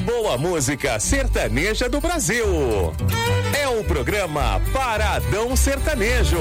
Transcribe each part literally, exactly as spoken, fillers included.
boa música sertaneja do Brasil. É o programa Paradão Sertanejo.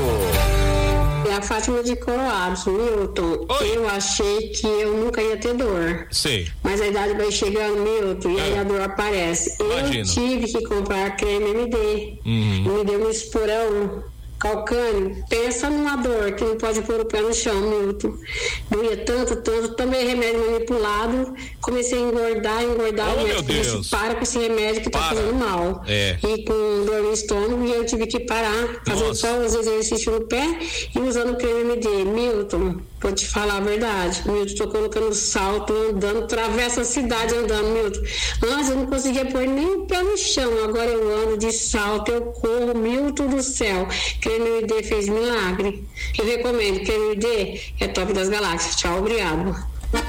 É a Fátima de Coroados, Milton. Oi. Eu achei que eu nunca ia ter dor. Sim. Mas a idade vai chegando, Milton, e é. aí a dor aparece. Imagino. Eu tive que comprar creme M D. Uhum. Me deu um esporão calcâneo. Pensa numa dor que não pode pôr o pé no chão, Milton. Doía tanto, tanto. Tomei remédio manipulado. Comecei a engordar, engordar. Oh, o meu Deus. Disse, para com esse remédio que para. tá fazendo mal. É. E com dor no estômago, e eu tive que parar. Fazendo Nossa. só os exercícios no pé e usando o creme M D. Milton, vou te falar a verdade. Milton, tô colocando salto, andando, atravessa a cidade andando, Milton. Antes eu não conseguia pôr nem o pé no chão. Agora eu ando de salto, eu corro, Milton do céu. Creme M D fez milagre. Eu recomendo, creme M D é top das galáxias. Tchau, obrigado.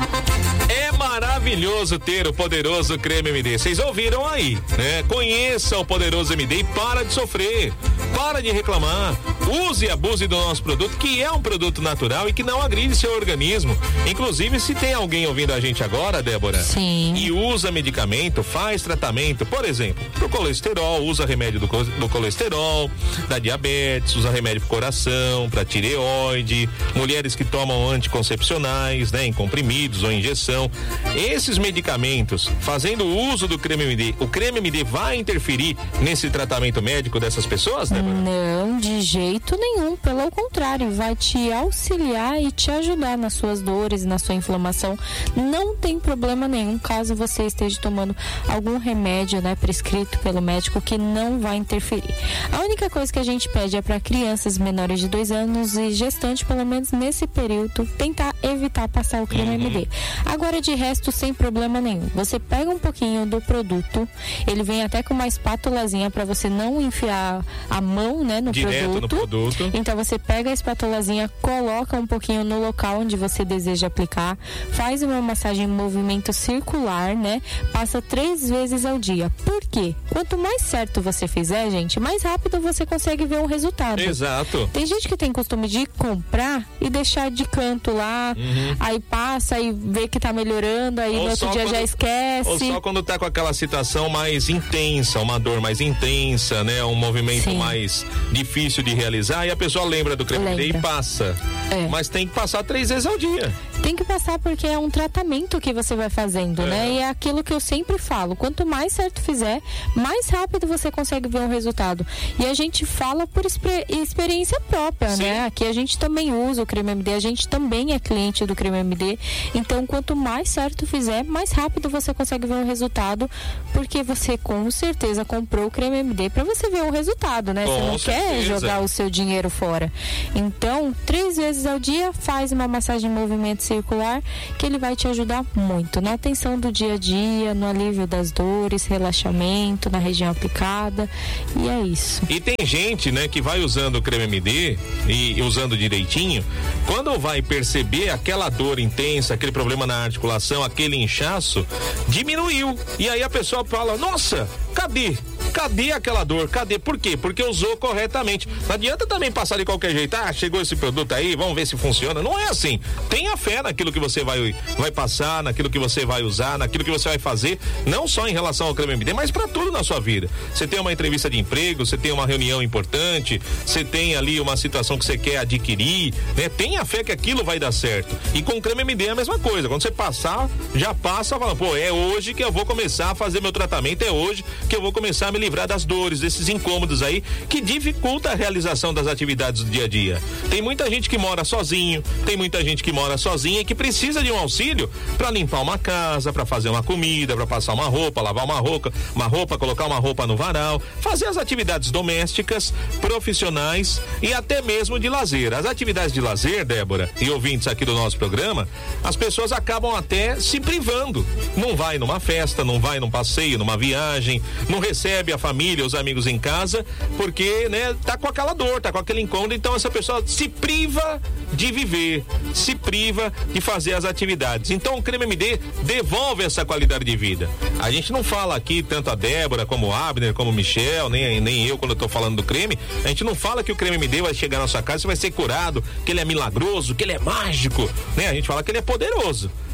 É maravilhoso ter o poderoso creme M D. Vocês ouviram aí, né? Conheça o poderoso M D e para de sofrer. Para de reclamar. Use e abuse do nosso produto, que é um produto natural e que não agride seu organismo. Inclusive, se tem alguém ouvindo a gente agora, Débora, Sim. e usa medicamento, faz tratamento, por exemplo, pro colesterol, usa remédio do, do colesterol, da diabetes, usa remédio pro coração, pra tireoide, mulheres que tomam anticoncepcionais, né, em comprimidos ou injeção. Esses medicamentos, fazendo uso do creme M D, o creme M D vai interferir nesse tratamento médico dessas pessoas, né? Não, de jeito nenhum, pelo contrário, vai te auxiliar e te ajudar nas suas dores, na sua inflamação. Não tem problema nenhum caso você esteja tomando algum remédio, né, prescrito pelo médico, que não vai interferir. A única coisa que a gente pede é para crianças menores de dois anos e gestante, pelo menos nesse período, tentar evitar passar o creme uhum. M D. Agora, de resto, sem problema nenhum. Você pega um pouquinho do produto, ele vem até com uma espátulazinha para você não enfiar a mão, né, no Direto produto. no produto. Então você pega a espátulazinha, coloca um pouquinho no local onde você deseja aplicar, faz uma massagem em movimento circular, né? Passa três vezes ao dia. Por quê? Quanto mais certo você fizer, gente, mais rápido você consegue ver o resultado. Exato. Tem gente que tem costume de comprar e deixar de canto lá, uhum. aí passa e vê que tá melhorando, aí ou no outro dia quando, já esquece. Ou só quando tá com aquela situação mais intensa, uma dor mais intensa, né? Um movimento Sim. mais difícil de realizar, e a pessoa lembra do creme lembra. e passa. É. Mas tem que passar três vezes ao dia. Tem que passar porque é um tratamento que você vai fazendo, é. né? E é aquilo que eu sempre falo, quanto mais certo fizer, mais rápido você consegue ver um resultado. E a gente fala por exper- experiência própria, Sim. né? Aqui a gente também usa o creme M D, a gente também é cliente do creme M D. Então, quanto mais certo fizer, mais rápido você consegue ver um resultado, porque você com certeza comprou o creme M D para você ver o resultado, né? Com você não certeza. quer jogar o seu dinheiro fora. Então, três vezes ao dia, faz uma massagem em movimento circular, que ele vai te ajudar muito na atenção do dia a dia, no alívio das dores, relaxamento na região aplicada, e é isso. E tem gente, né, que vai usando o creme M D e, e usando direitinho, quando vai perceber aquela dor intensa, aquele problema na articulação, aquele inchaço, diminuiu. E aí a pessoa fala, nossa, cadê? Cadê aquela dor? Cadê? Por quê? Porque usou corretamente. Não adianta também passar de qualquer jeito. Ah, chegou esse produto aí, vamos ver se funciona. Não é assim. Tenha fé naquilo que você vai, vai passar, naquilo que você vai usar, naquilo que você vai fazer, não só em relação ao creme M D, mas para tudo na sua vida. Você tem uma entrevista de emprego, você tem uma reunião importante, você tem ali uma situação que você quer adquirir, né? Tenha fé que aquilo vai dar certo. E com o creme M D é a mesma coisa. Quando você passar, já passa falando, pô, é hoje que eu vou começar a fazer meu tratamento, é hoje que eu vou começar a me livrar das dores, desses incômodos aí que dificulta a realização das atividades do dia a dia. Tem muita gente que mora sozinho, tem muita gente que mora sozinha e que precisa de um auxílio para limpar uma casa, para fazer uma comida, para passar uma roupa, lavar uma roupa, uma roupa, colocar uma roupa no varal, fazer as atividades domésticas, profissionais e até mesmo de lazer. As atividades de lazer, Débora, e ouvintes aqui do nosso programa, as pessoas acabam até se privando. Não vai numa festa, não vai num passeio, numa viagem, não recebe a família, os amigos em casa, porque, né, tá com aquela dor, tá com aquele incômodo, então essa pessoa se priva de viver, se priva de fazer as atividades. Então o creme M D devolve essa qualidade de vida. A gente não fala aqui, tanto a Débora, como o Abner, como o Michel, nem, nem eu, quando eu tô falando do creme, a gente não fala que o creme M D vai chegar na sua casa, você vai ser curado, que ele é milagroso, que ele é mágico, né? A gente fala que ele é poderoso.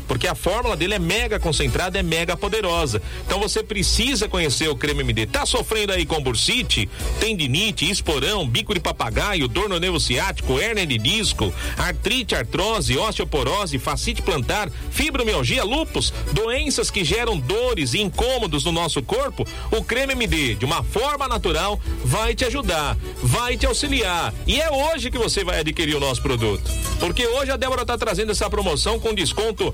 porque a fórmula dele é mega concentrada, é mega poderosa. Então você precisa conhecer o Creme M D. Tá sofrendo aí com bursite, tendinite, esporão, bico de papagaio, dor no nervo ciático, hérnia de disco, artrite, artrose, osteoporose, fascite plantar, fibromialgia, lúpus, doenças que geram dores e incômodos no nosso corpo? O Creme M D, de uma forma natural, vai te ajudar, vai te auxiliar. E é hoje que você vai adquirir o nosso produto, porque hoje a Débora tá trazendo essa promoção com desconto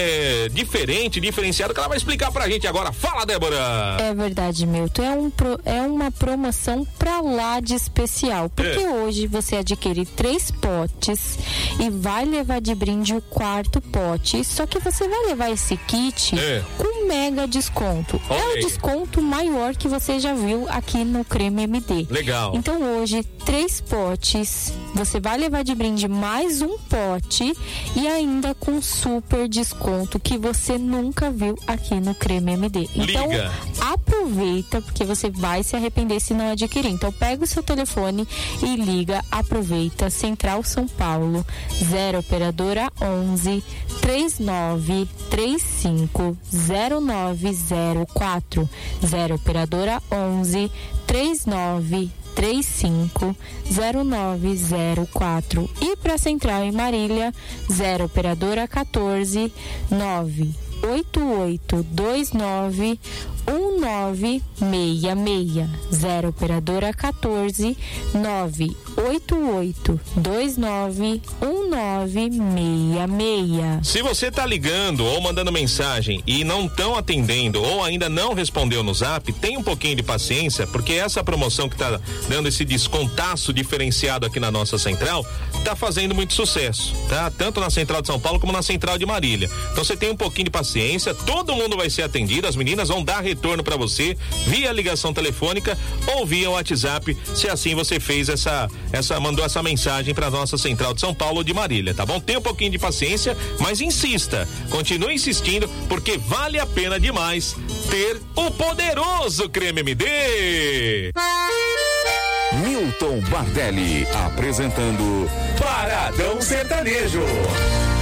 é, diferente, diferenciado, que ela vai explicar pra gente agora. Fala, Débora! É verdade, Milton, é, um pro, é uma promoção pra lá de especial, porque é. hoje você adquire três potes e vai levar de brinde o quarto pote, só que você vai levar esse kit é. com mega desconto. Olha é o aí. desconto maior que você já viu aqui no Creme M D. Legal. Então hoje, três potes, você vai levar de brinde mais um pote e ainda com super desconto que você nunca viu aqui no Creme M D. Então, Liga. aproveita, porque você vai se arrepender se não adquirir. Então, pega o seu telefone e liga, aproveita. Central São Paulo, zero operadora onze, três nove três cinco, zero nove zero quatro, zero operadora onze, três nove três cinco, zero nove zero quatro. E para Central em Marília, zero operadora quatorze, nove oito oito dois nove um nove seis seis, zero operadora quatorze, nove oito oito dois nove um nove seis seis. Se você tá ligando ou mandando mensagem e não estão atendendo ou ainda não respondeu no Zap, tem um pouquinho de paciência, porque essa promoção que tá dando esse descontaço diferenciado aqui na nossa central tá fazendo muito sucesso, tá? Tanto na Central de São Paulo como na Central de Marília. Então você tem um pouquinho de paciência, todo mundo vai ser atendido, as meninas vão dar retorno para você via ligação telefônica ou via WhatsApp, se assim você fez essa, essa mandou essa mensagem para nossa Central de São Paulo ou de Marília, tá bom? Tenha um pouquinho de paciência, mas insista, continue insistindo, porque vale a pena demais ter o poderoso Creme M D. Milton Bardelli apresentando Paradão Sertanejo.